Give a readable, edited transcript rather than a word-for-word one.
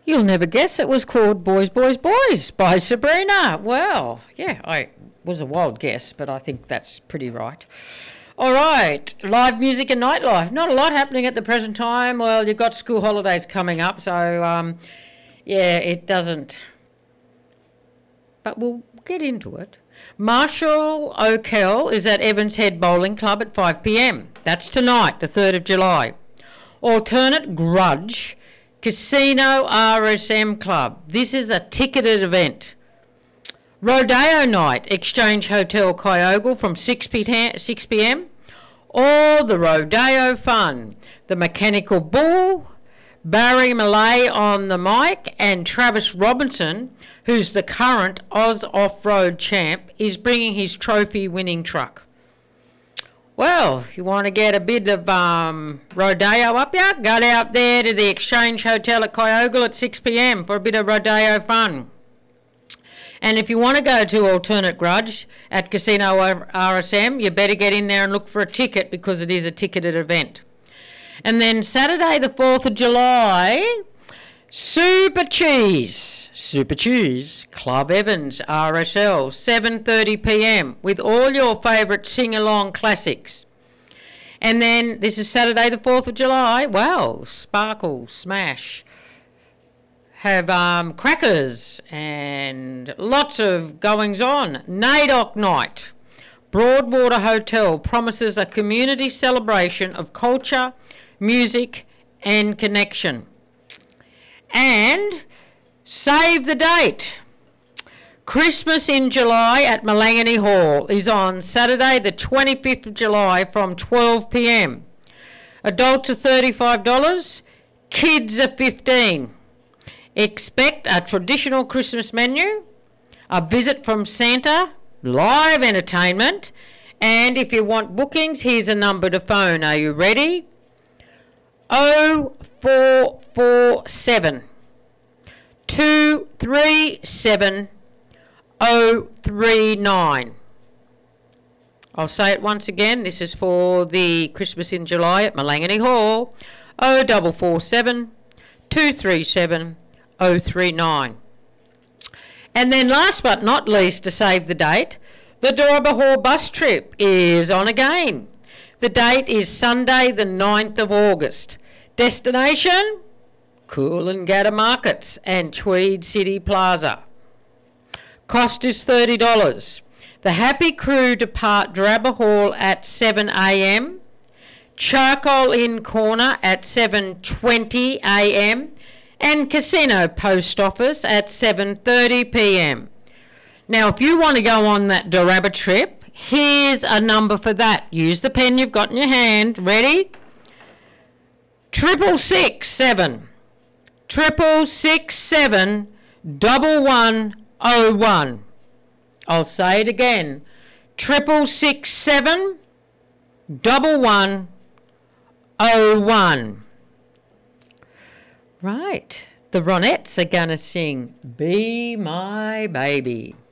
You'll never guess it was called Boys, Boys, Boys by Sabrina. Well, yeah, I was a wild guess, but I think that's pretty right. All right, live music and nightlife. Not a lot happening at the present time. Well, you've got school holidays coming up, so yeah, it doesn't. But we'll get into it. Marshall O'Kell is at Evans Head Bowling Club at 5 p.m. That's tonight, the 3rd of July. Alternate Grudge Casino RSM Club. This is a ticketed event. Rodeo Night, Exchange Hotel Kyogle from 6 p.m. All the rodeo fun. The Mechanical Bull, Barry Malay on the mic, and Travis Robinson, who's the current Oz Off-Road champ, is bringing his trophy-winning truck. Well, if you want to get a bit of rodeo up here, go out there to the Exchange Hotel at Kyogle at 6 p.m. for a bit of rodeo fun. And if you want to go to Alternate Grudge at Casino RSM, you better get in there and look for a ticket because it is a ticketed event. And then Saturday the 4th of July, Super Cheese Club Evans RSL, 7:30 p.m. with all your favourite sing-along classics. And then this is Saturday the 4th of July. Wow, Sparkle Smash have crackers and lots of goings on. NAIDOC Night. Broadwater Hotel promises a community celebration of culture, music and connection. And save the date. Christmas in July at Malangany Hall is on Saturday the 25th of July from 12 p.m. Adults are $35, kids are $15. Expect a traditional Christmas menu, a visit from Santa, live entertainment, and if you want bookings, here's a number to phone. Are you ready? 0447 237 039. I'll say it once again. This is for the Christmas in July at Malangany Hall. 0447 237 039. And then last but not least, to save the date, the Doraba Hall bus trip is on again. The date is Sunday the 9th of August. Destination? Coolangatta Markets and Tweed City Plaza. Cost is $30. The Happy Crew depart Doraba Hall at 7 a.m. Charcoal Inn Corner at 7:20 a.m. and Casino Post Office at 7:30 p.m. Now, if you want to go on that Doraba trip, here's a number for that. Use the pen you've got in your hand. Ready? 667 667 1101. I'll say it again. 667 1101. Right. The Ronettes are going to sing Be My Baby.